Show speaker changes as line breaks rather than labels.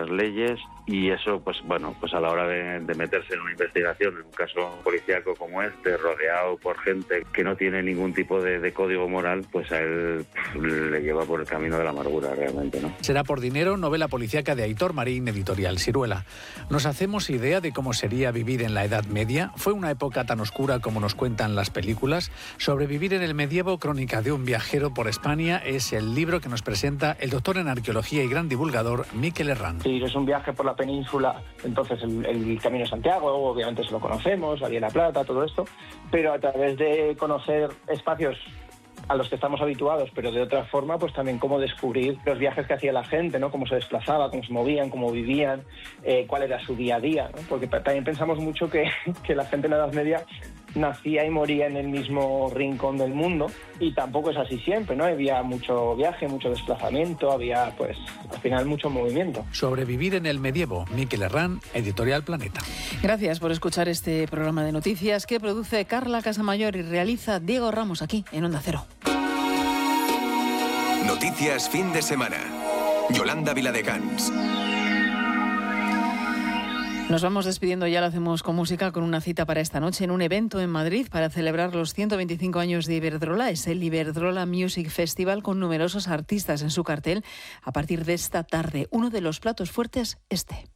las leyes, y eso, pues a la hora de meterse en una investigación, en un caso policíaco como este, rodeado por gente que no tiene ningún tipo de código moral, pues a él le lleva por el camino de la amargura realmente, ¿no?
Será por dinero, novela policíaca de Aitor Marín, editorial Siruela. ¿Nos hacemos idea de cómo sería vivir en la Edad Media? ¿Fue una época tan oscura como nos cuentan las películas? Sobrevivir en el medievo, crónica de un viajero por España, es el libro que nos presenta el doctor en arqueología y gran divulgador Mikel Herrán.
Sí, es un viaje por la península, entonces el Camino de Santiago, obviamente se lo conocemos, la Vía de la Plata, todo esto, pero a través de conocer espacios a los que estamos habituados, pero de otra forma, pues también cómo descubrir los viajes que hacía la gente, ¿no? Cómo se desplazaba, cómo se movían, cómo vivían, cuál era su día a día, ¿no? Porque también pensamos mucho que la gente en la Edad Media nacía y moría en el mismo rincón del mundo, y tampoco es así siempre, ¿no? Había mucho viaje, mucho desplazamiento, había, pues, al final mucho movimiento.
Sobrevivir en el medievo, Mikel Herrán, editorial Planeta.
Gracias por escuchar este programa de noticias que produce Carla Casamayor y realiza Diego Ramos aquí en Onda Cero.
Noticias fin de semana. Yolanda Viladecans.
Nos vamos despidiendo, ya lo hacemos con música, con una cita para esta noche en un evento en Madrid para celebrar los 125 años de Iberdrola. Es el Iberdrola Music Festival con numerosos artistas en su cartel a partir de esta tarde. Uno de los platos fuertes, este.